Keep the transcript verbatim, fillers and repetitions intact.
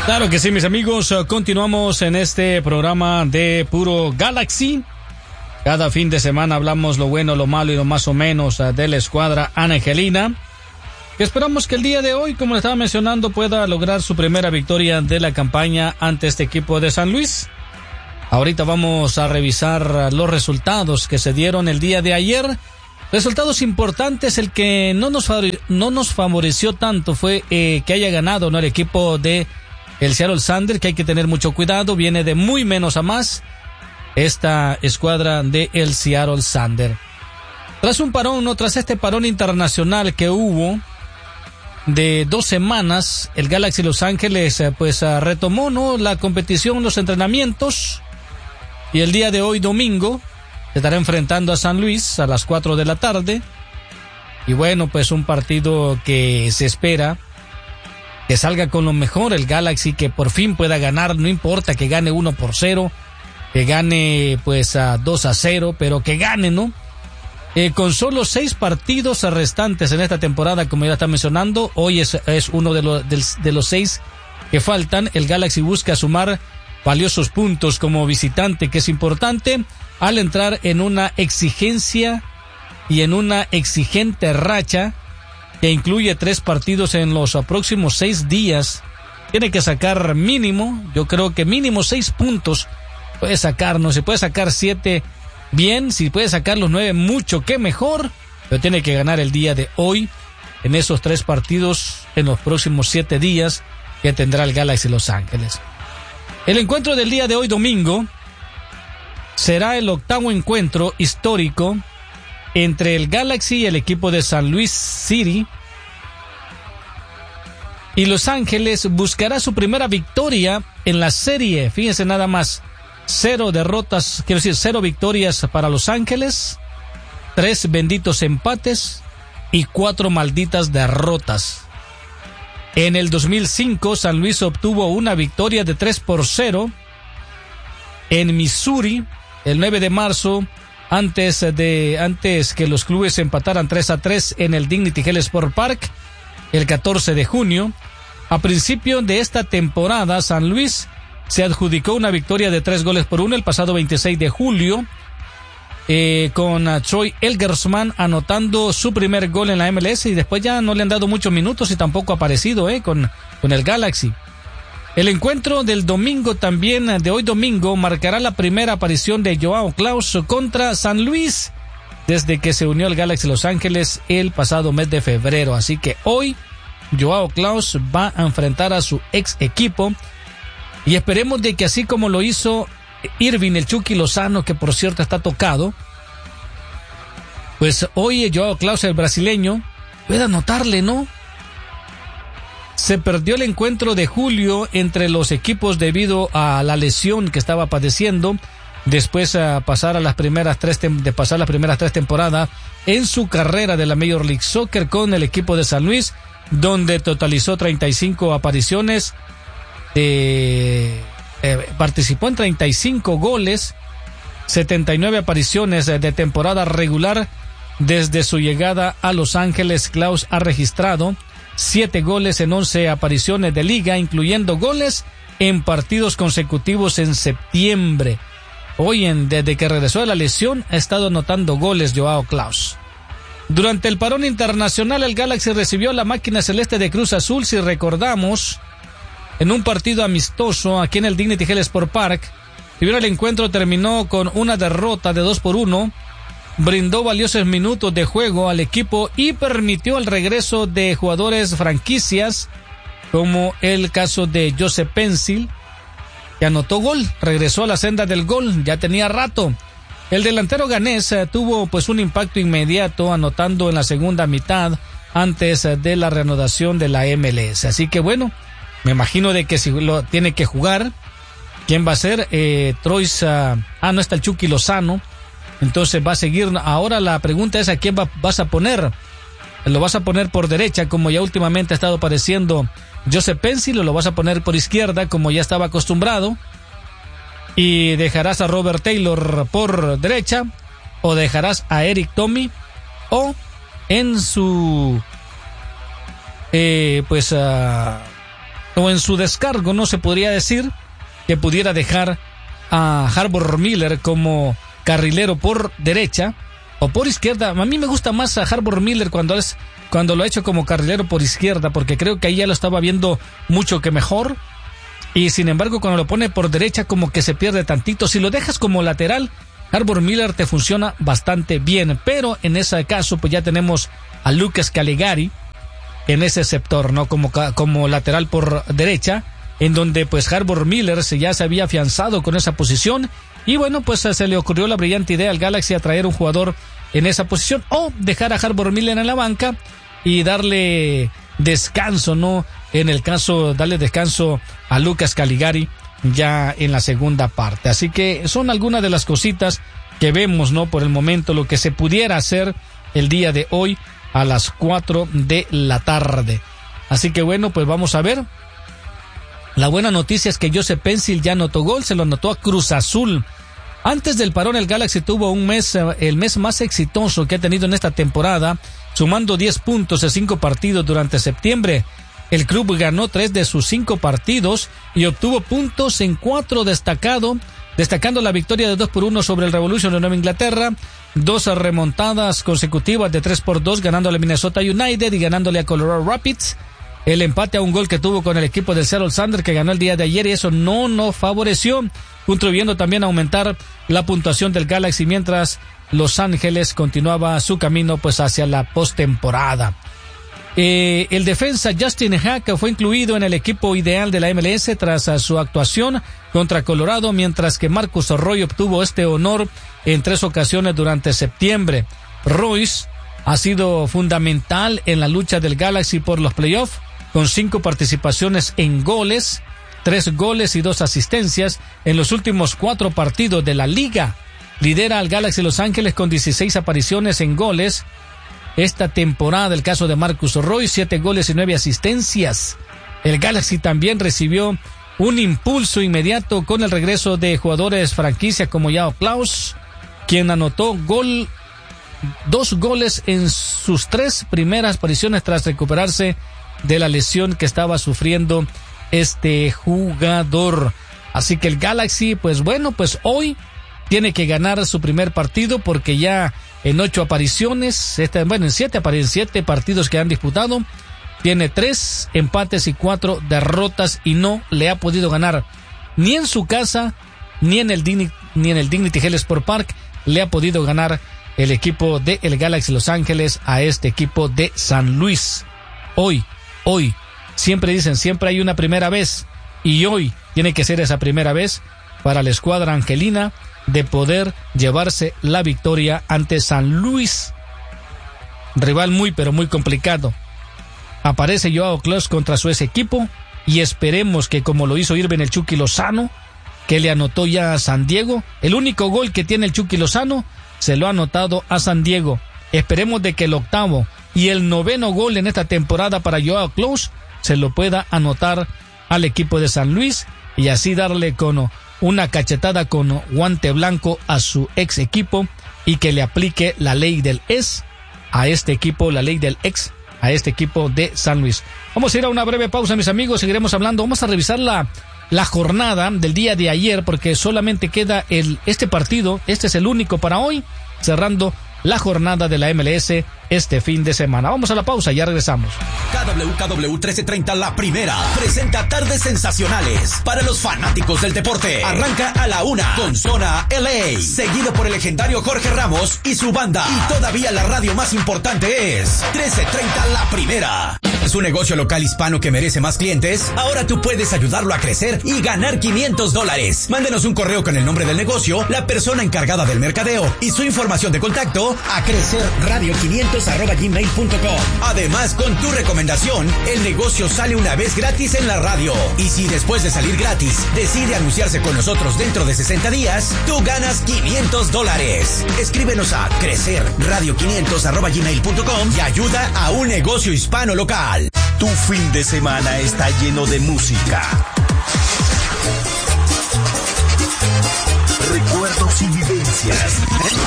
Claro que sí, mis amigos, continuamos en este programa de Puro Galaxy. Cada fin de semana hablamos lo bueno, lo malo y lo más o menos de la escuadra angelina. Esperamos que el día de hoy, como le estaba mencionando, pueda lograr su primera victoria de la campaña ante este equipo de San Luis. Ahorita vamos a revisar los resultados que se dieron el día de ayer. Resultados importantes, el que no nos, no nos favoreció tanto fue eh, que haya ganado, ¿no?, el equipo de el Seattle Sander, que hay que tener mucho cuidado, viene de muy menos a más esta escuadra de el Seattle Sander. Tras un parón, no, tras este parón internacional que hubo de dos semanas, el Galaxy Los Ángeles pues retomó, ¿no?, la competición, los entrenamientos, y el día de hoy, domingo, se estará enfrentando a San Luis a las cuatro de la tarde. Y bueno, pues un partido que se espera que salga con lo mejor el Galaxy, que por fin pueda ganar, no importa que gane uno por cero, que gane pues a dos a cero, pero que gane, ¿no? Eh, con solo seis partidos restantes en esta temporada, como ya está mencionando, hoy es, es uno de, lo, de, de los seis que faltan. El Galaxy busca sumar valiosos puntos como visitante, que es importante, al entrar en una exigencia y en una exigente racha que incluye tres partidos en los próximos seis días. Tiene que sacar mínimo, yo creo que mínimo seis puntos puede sacar, no se puede sacar siete bien, si puede sacar los nueve mucho que mejor, pero tiene que ganar el día de hoy en esos tres partidos en los próximos siete días que tendrá el Galaxy Los Ángeles. El encuentro del día de hoy, domingo, será el octavo encuentro histórico entre el Galaxy y el equipo de San Luis City. Y Los Ángeles buscará su primera victoria en la serie. Fíjense nada más, cero derrotas, quiero decir, cero victorias para Los Ángeles, tres benditos empates y cuatro malditas derrotas. En el dos mil cinco, San Luis obtuvo una victoria de tres por cero en Missouri el nueve de marzo, antes de antes que los clubes empataran tres a tres en el Dignity Health Sport Park el catorce de junio. A principio de esta temporada, San Luis se adjudicó una victoria de tres goles por uno el pasado veintiséis de julio, eh, con uh, Troy Elgersman anotando su primer gol en la M L S, y después ya no le han dado muchos minutos y tampoco ha aparecido eh, con, con el Galaxy. El encuentro del domingo también, de hoy domingo, marcará la primera aparición de Joao Klaus contra San Luis desde que se unió al Galaxy Los Ángeles el pasado mes de febrero. Así que hoy Joao Klaus va a enfrentar a su ex equipo, y esperemos de que así como lo hizo Irving el Chucky Lozano, que por cierto está tocado, pues hoy Joao Klaus, el brasileño, pueda anotarle, ¿no? Se perdió el encuentro de julio entre los equipos debido a la lesión que estaba padeciendo después de pasar a las primeras tres de pasar las primeras tres temporadas en su carrera de la Major League Soccer con el equipo de San Luis, donde totalizó treinta y cinco apariciones, eh, eh, participó en treinta y cinco goles, setenta y nueve apariciones de temporada regular. Desde su llegada a Los Ángeles, Klaus ha registrado siete goles en once apariciones de liga, incluyendo goles en partidos consecutivos en septiembre. Hoy, en, desde que regresó de la lesión, ha estado anotando goles Joao Klaus. Durante el parón internacional, el Galaxy recibió la máquina celeste de Cruz Azul, si recordamos, en un partido amistoso aquí en el Dignity Health Sport Park. Primero el encuentro terminó con una derrota de dos por uno. Brindó valiosos minutos de juego al equipo y permitió el regreso de jugadores franquicias, como el caso de Joseph Pencil, que anotó gol, regresó a la senda del gol, ya tenía rato. El delantero ganés eh, tuvo pues un impacto inmediato, anotando en la segunda mitad antes eh, de la reanudación de la M L S. Así que bueno, me imagino de que si lo tiene que jugar, ¿quién va a ser? Eh, Troyes, uh, ah, no está el Chucky Lozano. Entonces va a seguir. Ahora la pregunta es: ¿a quién va, vas a poner? ¿Lo vas a poner por derecha, como ya últimamente ha estado apareciendo Joseph Pencil, o lo vas a poner por izquierda, como ya estaba acostumbrado? ¿Y dejarás a Robert Taylor por derecha? ¿O dejarás a Eric Tommy? ¿O en su... Eh, pues... Uh, o en su descargo, no se podría decir que pudiera dejar a Harbour Miller como carrilero por derecha o por izquierda. A mí me gusta más a Harbour Miller cuando es cuando lo ha hecho como carrilero por izquierda, porque creo que ahí ya lo estaba viendo mucho que mejor. Y sin embargo, cuando lo pone por derecha, como que se pierde tantito. Si lo dejas como lateral, Harbour Miller te funciona bastante bien. Pero en ese caso, pues ya tenemos a Lucas Calegari en ese sector, ¿no? Como, como lateral por derecha, en donde pues Harbour Miller se, ya se había afianzado con esa posición. Y bueno, pues se le ocurrió la brillante idea al Galaxy a traer un jugador en esa posición, o dejar a Harbour Miller en la banca y darle descanso, ¿no? En el caso, darle descanso a Lucas Calegari ya en la segunda parte. Así que son algunas de las cositas que vemos, ¿no? Por el momento, lo que se pudiera hacer el día de hoy a las cuatro de la tarde. Así que bueno, pues vamos a ver. La buena noticia es que Joseph Pencil ya anotó gol, se lo anotó a Cruz Azul. Antes del parón, el Galaxy tuvo un mes, el mes más exitoso que ha tenido en esta temporada, sumando diez puntos en cinco partidos durante septiembre. El club ganó tres de sus cinco partidos y obtuvo puntos en cuatro destacado, destacando la victoria de dos por uno sobre el Revolution de Nueva Inglaterra, dos remontadas consecutivas de tres por dos ganándole a Minnesota United y ganándole a Colorado Rapids. El empate a un gol que tuvo con el equipo del Seattle Sounders que ganó el día de ayer, y eso no nos favoreció, contribuyendo también a aumentar la puntuación del Galaxy mientras Los Ángeles continuaba su camino pues hacia la postemporada. Eh, el defensa Justin Hack fue incluido en el equipo ideal de la M L S tras su actuación contra Colorado, mientras que Marcus Roy obtuvo este honor en tres ocasiones durante septiembre. Royce ha sido fundamental en la lucha del Galaxy por los playoffs, con cinco participaciones en goles, tres goles y dos asistencias en los últimos cuatro partidos de la liga. Lidera al Galaxy Los Ángeles con dieciséis apariciones en goles esta temporada. El caso de Marcus Roy, siete goles y nueve asistencias. El Galaxy también recibió un impulso inmediato con el regreso de jugadores franquicia como Joao Klaus, quien anotó gol, dos goles en sus tres primeras apariciones tras recuperarse de la lesión que estaba sufriendo este jugador. Así que el Galaxy, pues bueno, pues hoy tiene que ganar su primer partido, porque ya en ocho apariciones, este, bueno, en siete, en siete partidos que han disputado, tiene tres empates y cuatro derrotas y no le ha podido ganar ni en su casa, ni en el Dignity, ni en el Dignity Health Sport Park le ha podido ganar el equipo de el Galaxy Los Ángeles a este equipo de San Luis. Hoy, hoy, siempre dicen, siempre hay una primera vez, y hoy tiene que ser esa primera vez para la escuadra angelina de poder llevarse la victoria ante San Luis. Rival muy pero muy complicado. Aparece Joao Klaus contra su ex equipo, y esperemos que, como lo hizo Irving el Chucky Lozano, que le anotó ya a San Diego, el único gol que tiene el Chucky Lozano se lo ha anotado a San Diego. Esperemos de que el octavo y el noveno gol en esta temporada para Joao Klaus se lo pueda anotar al equipo de San Luis, y así darle con una cachetada con guante blanco a su ex equipo, y que le aplique la ley del ex a este equipo, la ley del ex a este equipo de San Luis. Vamos a ir a una breve pausa, mis amigos, seguiremos hablando. Vamos a revisar la, la jornada del día de ayer, porque solamente queda el, este partido, este es el único para hoy, cerrando la jornada de la M L S este fin de semana. Vamos a la pausa, ya regresamos. K W K W trece treinta La Primera presenta tardes sensacionales para los fanáticos del deporte. Arranca a la una con Zona L A, seguido por el legendario Jorge Ramos y su banda. Y todavía la radio más importante es trece treinta La Primera. ¿Es un negocio local hispano que merece más clientes? Ahora tú puedes ayudarlo a crecer y ganar quinientos dólares. Mándenos un correo con el nombre del negocio, la persona encargada del mercadeo y su información de contacto a crecerradio quinientos arroba gmail punto com. Además, con tu recomendación, el negocio sale una vez gratis en la radio. Y si después de salir gratis decide anunciarse con nosotros dentro de sesenta días, tú ganas quinientos dólares. Escríbenos a crecerradio quinientos arroba gmail punto com y ayuda a un negocio hispano local. Tu fin de semana está lleno de música, recuerdos y vivencias.